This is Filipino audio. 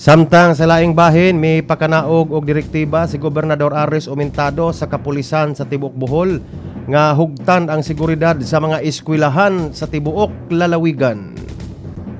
Samtang sa laing bahin, may pakanaog og direktiba si Gobernador Ares Umentado sa kapulisan sa Tibuok Bohol nga hugtan ang seguridad sa mga eskwelahan sa Tibuok Lalawigan.